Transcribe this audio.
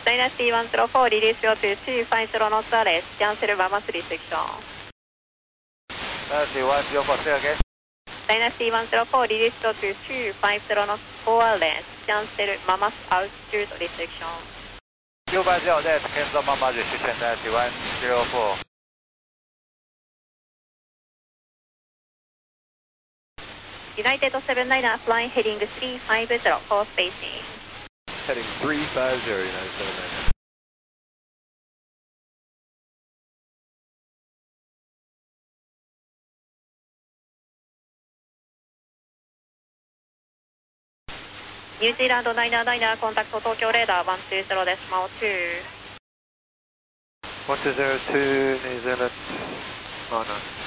Dynasty 104, release your 2250 knots RS, cancel Mamas restriction. Dynasty 104, say again. Dynasty 104, release your 2250 knots RS, cancel Mamas altitude restriction. 250 net, cancel Mama restriction, Dynasty 104. United 79, flying heading 350, for spacing. Heading 350, United 79. New Zealand 99, contact Tokyo radar 120 decimal 2. 120, New Zealand, oh no.